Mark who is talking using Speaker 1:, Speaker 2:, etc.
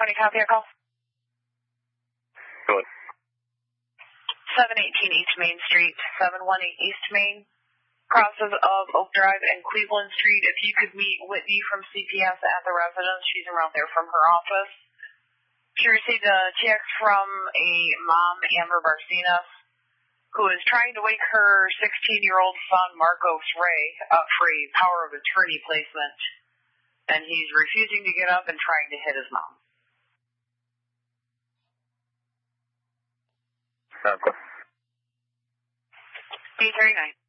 Speaker 1: 420, copy a call.
Speaker 2: Good.
Speaker 1: 718 East Main Street, 718 East Main, crosses of Oak Drive and Cleveland Street. If you could meet Whitney from CPS at the residence, she's around there from her office. She received a text from a mom, Amber Barcenas, who is trying to wake her 16-year-old son, Marcos Ray, up for a power of attorney placement. And he's refusing to get up and trying to hit his mom.
Speaker 2: Okay.
Speaker 1: 839.